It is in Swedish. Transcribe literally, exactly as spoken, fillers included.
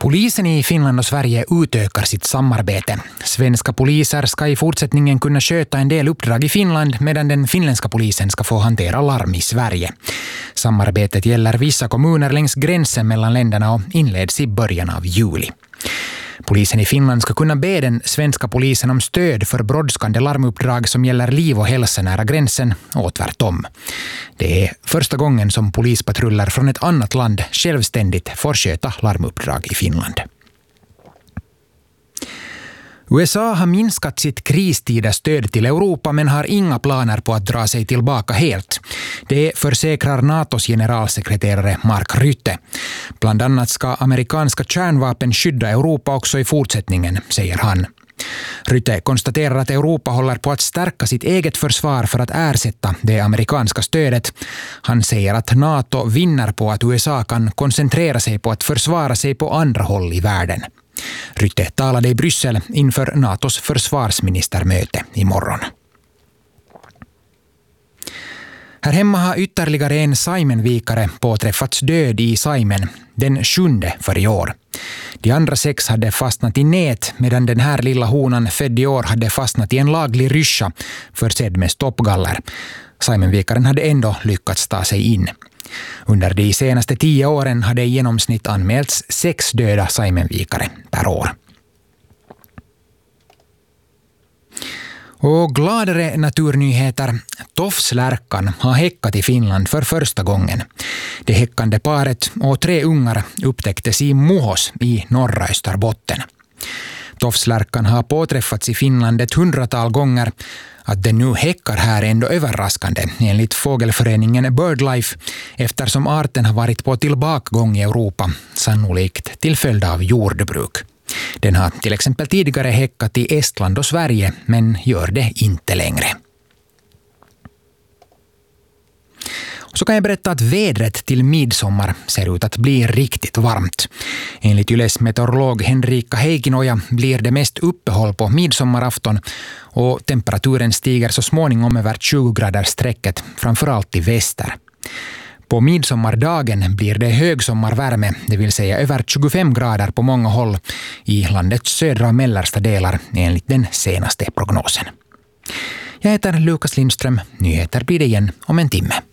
Polisen i Finland och Sverige utökar sitt samarbete. Svenska poliser ska i fortsättningen kunna sköta en del uppdrag i Finland medan den finländska polisen ska få hantera larm i Sverige. Samarbetet gäller vissa kommuner längs gränsen mellan länderna och inleds i början av juli. Polisen i Finland ska kunna be den svenska polisen om stöd för brådskande larmuppdrag som gäller liv och hälsa nära gränsen och tvärtom. Det är första gången som polispatruller från ett annat land självständigt får sköta larmuppdrag i Finland. U S A har minskat sitt kristida stöd till Europa men har inga planer på att dra sig tillbaka helt. Det försäkrar NATOs generalsekreterare Mark Rutte. Bland annat ska amerikanska kärnvapen skydda Europa också i fortsättningen, säger han. Rutte konstaterar att Europa håller på att stärka sitt eget försvar för att ersätta det amerikanska stödet. Han säger att NATO vinner på att U S A kan koncentrera sig på att försvara sig på andra håll i världen. Rutte talade i Bryssel inför NATOs försvarsministermöte imorgon. Här hemma har ytterligare en Saimenvikare påträffats död i Saimen, den sjunde för i år. De andra sex hade fastnat i nät medan den här lilla honan född i år hade fastnat i en laglig ryscha försedd med stoppgaller. Saimenvikaren hade ändå lyckats ta sig in. Under de senaste tio åren hade i genomsnitt anmälts sex döda saimenvikare per år. Och gladare naturnyheter. Tofslärkan har häckat i Finland för första gången. Det häckande paret och tre ungar upptäcktes i Muhos i norra Österbotten. Tofslärkan har påträffats i Finland ett hundratal gånger. Att den nu häckar här är ändå överraskande enligt fågelföreningen BirdLife eftersom arten har varit på tillbakagång i Europa, sannolikt till följd av jordbruk. Den har till exempel tidigare häckat i Estland och Sverige men gör det inte längre. Så kan jag berätta att vädret till midsommar ser ut att bli riktigt varmt. Enligt Yles meteorolog Henrika Heikkinoja blir det mest uppehåll på midsommarafton och temperaturen stiger så småningom över tjugo grader strecket, framförallt i väster. På midsommardagen blir det högsommarvärme, det vill säga över tjugofem grader på många håll i landets södra och mellersta delar enligt den senaste prognosen. Jag heter Lukas Lindström, nyheter blir det igen om en timme.